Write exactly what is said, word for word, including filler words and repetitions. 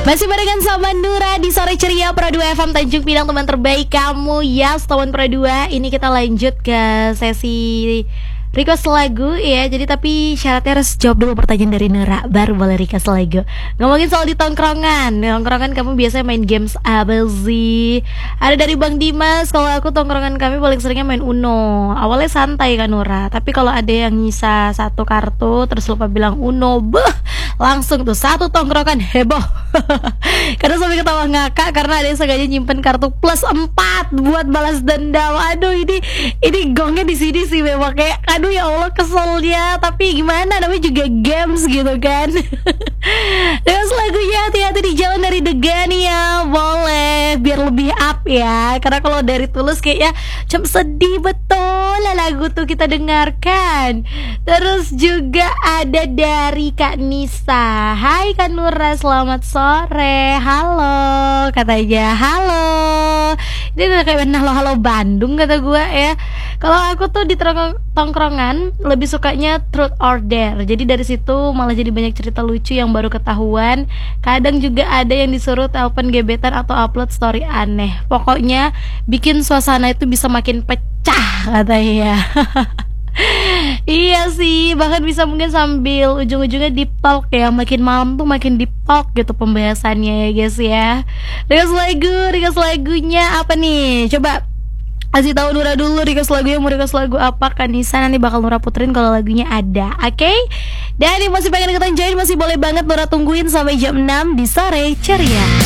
Masih barengan sama Nura di Sore Ceria Pro dua F M Tanjung Pinang, teman terbaik kamu ya, teman Pro dua. Ini kita lanjut ke sesi request lagu ya. Jadi tapi syaratnya harus jawab dulu pertanyaan dari Nura, baru boleh request lagu. Ngomongin soal di tongkrongan. Di tongkrongan kamu biasanya main games apa sih? Ada dari Bang Dimas, kalau aku tongkrongan kami paling seringnya main Uno. Awalnya santai kan Nura, tapi kalau ada yang nyisa satu kartu terus lupa bilang Uno, beuh, langsung tuh satu tongkrongan heboh. Karena sampai ketawa ngakak karena ada yang sengaja nyimpen kartu plus empat buat balas dendam. Aduh, ini ini gongnya di sini sih memang kayak aduh ya Allah keselnya, tapi gimana, namanya juga games gitu kan. Terus lagunya hati-hati di jalan dari Degan ya, boleh biar lebih up ya. Karena kalau dari Tulus kayaknya cuma sedih betul lah lagu tuh kita dengarkan. Terus juga ada dari Kak Nisa. Hai Kak Nura, selamat sore. Halo katanya. Halo. Ini udah kayak nah, halo halo Bandung kata gue ya. Kalau aku tuh di tongkrongan lebih sukanya truth or dare. Jadi dari situ malah jadi banyak cerita lucu yang baru ketahuan. Kadang juga ada yang disuruh telepon gebetan atau upload story aneh. Pokoknya bikin suasana itu bisa makin pecah katanya. Iya sih, bahkan bisa mungkin sambil ujung-ujungnya deep talk ya. Makin malam tuh makin deep talk gitu pembahasannya ya guys ya. Request lagu, request lagunya apa nih? Coba kasih tahu Nura dulu request lagunya, mau request lagu apa kan Nisa, nanti bakal Nura puterin kalau lagunya ada. Oke okay? Dan yang masih pengen ikutan join masih boleh banget, Nura tungguin sampai jam enam di Sore Ceria.